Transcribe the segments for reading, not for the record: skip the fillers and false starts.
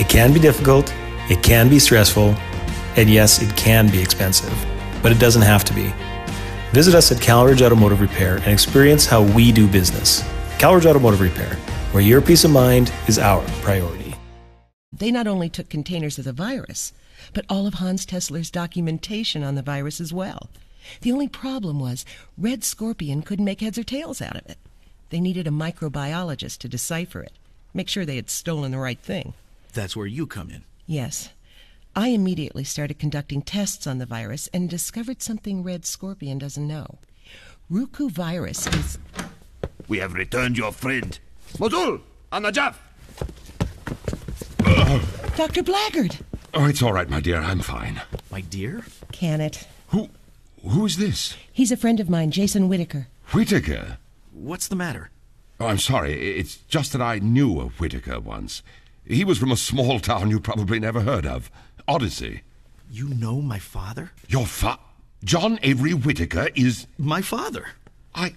It can be difficult, it can be stressful, and yes, it can be expensive, but it doesn't have to be. Visit us at Calridge Automotive Repair and experience how we do business. Calridge Automotive Repair, where your peace of mind is our priority. They not only took containers of the virus, but all of Hans Tesler's documentation on the virus as well. The only problem was Red Scorpion couldn't make heads or tails out of it. They needed a microbiologist to decipher it, make sure they had stolen the right thing. That's where you come in. Yes. I immediately started conducting tests on the virus and discovered something Red Scorpion doesn't know. Ruku virus is... We have returned your friend. Mosul, on the job. Dr. Blackguard! Oh, it's all right, my dear. I'm fine. My dear? Can it? Who is this? He's a friend of mine, Jason Whitaker. Whitaker? What's the matter? Oh, I'm sorry. It's just that I knew a Whitaker once. He was from a small town you probably never heard of. Odyssey. You know my father? Your John Avery Whitaker is... My father. I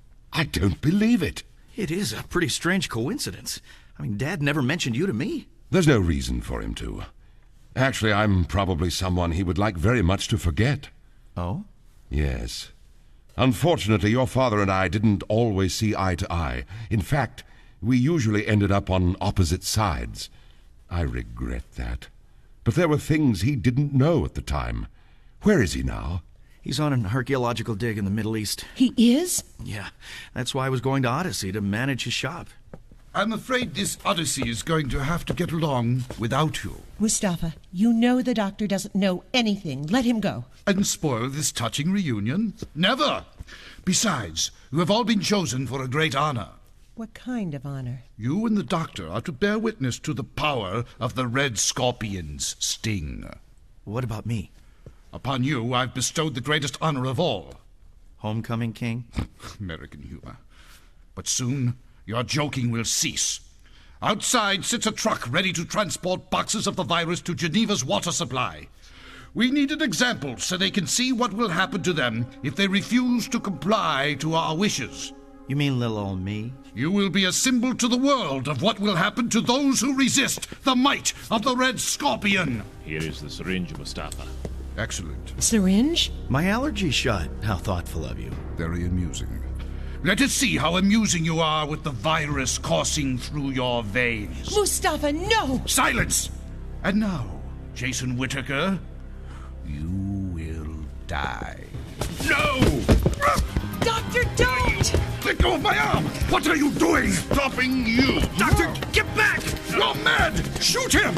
don't believe it. It is a pretty strange coincidence. I mean, Dad never mentioned you to me. There's no reason for him to. Actually, I'm probably someone he would like very much to forget. Oh? Yes. Unfortunately, your father and I didn't always see eye to eye. In fact, we usually ended up on opposite sides. I regret that. But there were things he didn't know at the time. Where is he now? He's on an archaeological dig in the Middle East. He is? Yeah, that's why I was going to Odyssey to manage his shop. I'm afraid this Odyssey is going to have to get along without you. Mustafa, you know the doctor doesn't know anything. Let him go. And spoil this touching reunion? Never! Besides, you have all been chosen for a great honor. What kind of honor? You and the doctor are to bear witness to the power of the Red Scorpion's sting. What about me? Upon you, I've bestowed the greatest honor of all. Homecoming king? American humor. But soon, your joking will cease. Outside sits a truck ready to transport boxes of the virus to Geneva's water supply. We need an example so they can see what will happen to them if they refuse to comply to our wishes. You mean little old me? You will be a symbol to the world of what will happen to those who resist the might of the Red Scorpion. Here is the syringe, Mustafa. Excellent. Syringe? My allergy shot. How thoughtful of you. Very amusing. Let us see how amusing you are with the virus coursing through your veins. Mustafa, no! Silence! And now, Jason Whitaker, you will die. No! Doctor, don't! Let go of my arm! What are you doing? Stopping you! Doctor, get back! You're mad! Shoot him!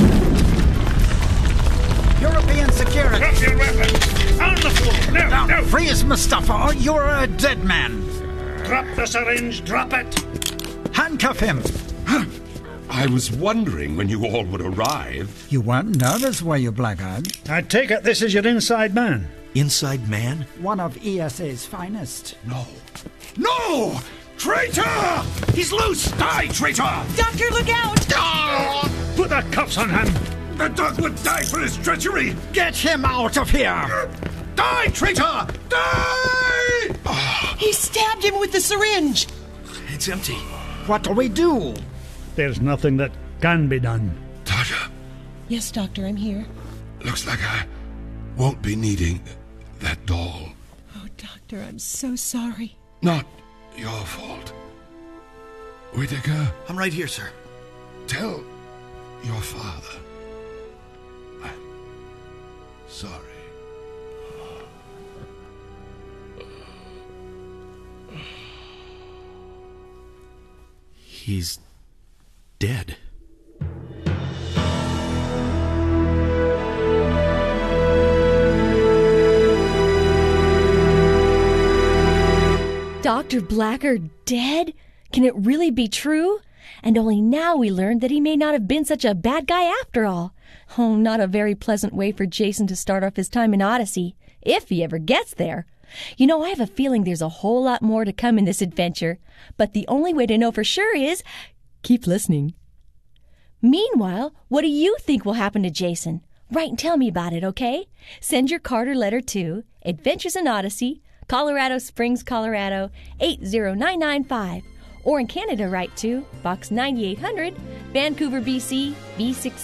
European security! Drop your weapon! On the floor! Now, No! freeze, Mustafa, or you're a dead man. Drop the syringe! Drop it! Handcuff him. I was wondering when you all would arrive. You weren't nervous, were you, Blackguard? I take it this is your inside man. Inside man? One of ESA's finest. No! No! Traitor! He's loose! Die, traitor! Doctor, look out! Put the cuffs on him! The dog would die for his treachery! Get him out of here! Die, traitor! Die! He stabbed him with the syringe! It's empty. What do we do? There's nothing that can be done. Doctor, Yes, Doctor, I'm here. looks like I won't be needing that doll. Oh, Doctor, I'm so sorry. Not your fault. Whitaker, I'm right here, sir. tell your father I'm sorry. He's dead. Dr. Blackguard dead? Can it really be true? And only now we learned that he may not have been such a bad guy after all. Oh, not a very pleasant way for Jason to start off his time in Odyssey, if he ever gets there. You know, I have a feeling there's a whole lot more to come in this adventure, but the only way to know for sure is keep listening. Meanwhile, what do you think will happen to Jason? Write and tell me about it, okay? Send your card or letter to Adventures in Odyssey, Colorado Springs, Colorado 80995. Or in Canada, write to Box 9800, Vancouver, BC, B6